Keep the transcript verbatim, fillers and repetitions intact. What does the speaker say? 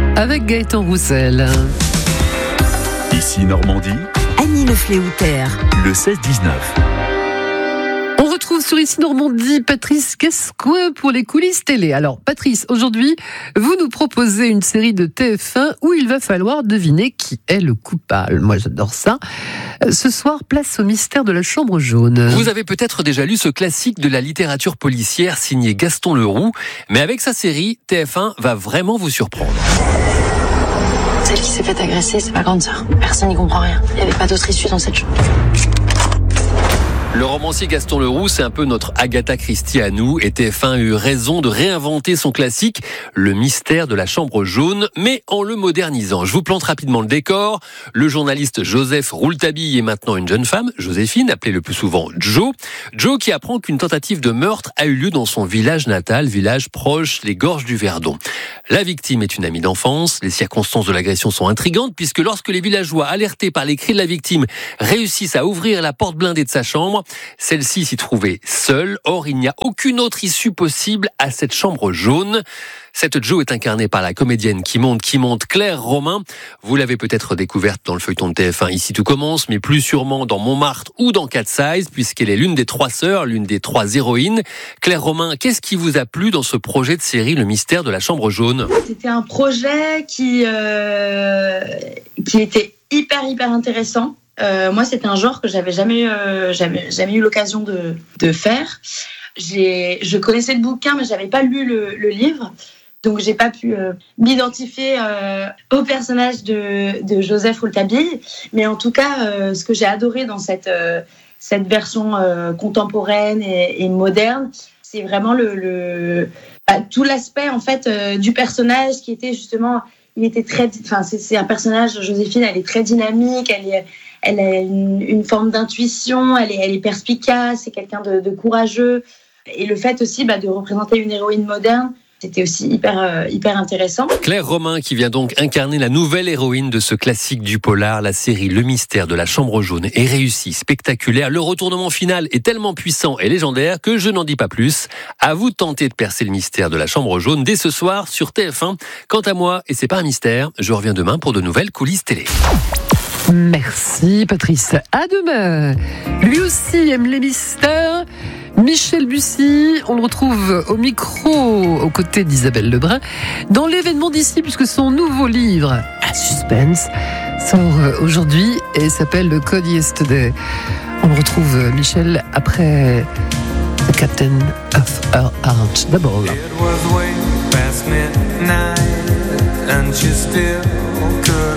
avec Gaëtan Roussel. Ici Normandie, Annie Le Fléoutère, le seize dix-neuf. On retrouve sur Ici Normandie Patrice Gascoin pour les coulisses télé. Alors Patrice, aujourd'hui, vous nous proposez une série de T F un où il va falloir deviner qui est le coupable. Moi j'adore ça. Ce soir, place au mystère de la chambre jaune. Vous avez peut-être déjà lu ce classique de la littérature policière signé Gaston Leroux, mais avec sa série, T F un va vraiment vous surprendre. Celle qui s'est fait agresser, c'est ma grande sœur. Personne n'y comprend rien. Il n'y avait pas d'autre issue dans cette chambre. Le romancier Gaston Leroux, c'est un peu notre Agatha Christie à nous, et T F un a eu raison de réinventer son classique, le mystère de la chambre jaune, mais en le modernisant. Je vous plante rapidement le décor. Le journaliste Joseph Rouletabille est maintenant une jeune femme, Joséphine, appelée le plus souvent Jo. Jo qui apprend qu'une tentative de meurtre a eu lieu dans son village natal, village proche des gorges du Verdon. La victime est une amie d'enfance. Les circonstances de l'agression sont intrigantes puisque lorsque les villageois, alertés par les cris de la victime, réussissent à ouvrir la porte blindée de sa chambre, celle-ci s'y trouvait seule. Or, il n'y a aucune autre issue possible à cette chambre jaune. Cette Jo est incarnée par la comédienne qui monte, qui monte, Claire Romain. Vous l'avez peut-être découverte dans le feuilleton de T F un Ici tout commence, mais plus sûrement dans Montmartre ou dans Cat Size, puisqu'elle est l'une des trois sœurs, l'une des trois héroïnes. Claire Romain, qu'est-ce qui vous a plu dans ce projet de série Le mystère de la chambre jaune ? C'était un projet qui, euh, qui était hyper, hyper intéressant. Euh, moi, c'était un genre que j'avais jamais, euh, jamais, jamais eu l'occasion de, de faire. J'ai, je connaissais le bouquin, mais j'avais pas lu le, le livre. Donc, j'ai pas pu euh, m'identifier euh, au personnage de, de Joseph Rouletabille. Mais en tout cas, euh, ce que j'ai adoré dans cette, euh, cette version euh, contemporaine et, et moderne, c'est vraiment le, le, bah, tout l'aspect en fait euh, du personnage qui était justement, il était très, enfin, c'est, c'est un personnage, Joséphine, elle est très dynamique, elle est, elle a une, une forme d'intuition, elle est, elle est perspicace, c'est quelqu'un de, de courageux. Et le fait aussi bah, de représenter une héroïne moderne, c'était aussi hyper, euh, hyper intéressant. Claire Romain qui vient donc incarner la nouvelle héroïne de ce classique du polar. La série Le mystère de la chambre jaune est réussie, spectaculaire. Le retournement final est tellement puissant et légendaire que je n'en dis pas plus. À vous de tenter de percer le mystère de la chambre jaune dès ce soir sur T F un. Quant à moi, et c'est pas un mystère, je reviens demain pour de nouvelles coulisses télé. Merci Patrice. À demain. Lui aussi aime les mystères. Michel Bussy, on le retrouve au micro aux côtés d'Isabelle Lebrun dans l'événement d'ici puisque son nouveau livre, à suspense, sort aujourd'hui et s'appelle The Code Yesterday. On le retrouve Michel après The Captain of Her Heart. D'abord là. It was way past midnight and she still could